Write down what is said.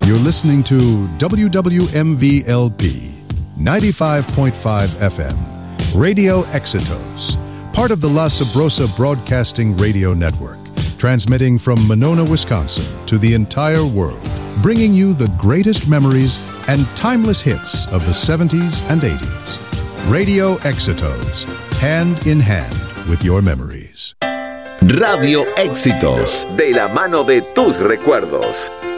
You're listening to WWMV-LP 95.5 FM, Radio Éxitos, part of the La Sabrosa Broadcasting Radio Network, transmitting from Monona, Wisconsin to the entire world, bringing you the greatest memories and timeless hits of the 70s and 80s. Radio Éxitos, hand in hand with your memories. Radio Éxitos, de la mano de tus recuerdos.